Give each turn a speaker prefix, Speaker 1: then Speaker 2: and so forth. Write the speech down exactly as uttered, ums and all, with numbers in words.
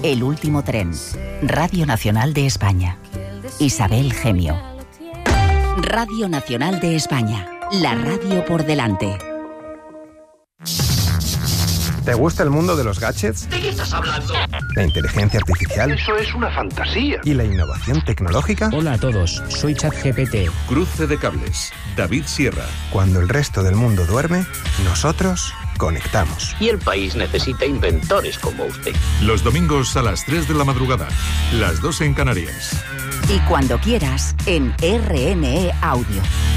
Speaker 1: El último tren. Radio Nacional de España. Isabel Gemio. Radio Nacional de España. La radio por delante.
Speaker 2: ¿Te gusta el mundo de los gadgets?
Speaker 3: ¿De qué estás hablando?
Speaker 2: ¿La inteligencia artificial?
Speaker 3: Eso es una fantasía.
Speaker 2: ¿Y la innovación tecnológica?
Speaker 4: Hola a todos, soy ChatGPT.
Speaker 5: Cruce de cables. David Sierra.
Speaker 2: Cuando el resto del mundo duerme, nosotros conectamos.
Speaker 3: Y el país necesita inventores como usted.
Speaker 5: Los domingos a las tres de la madrugada. Las dos en Canarias.
Speaker 1: Y cuando quieras, en R N E Audio.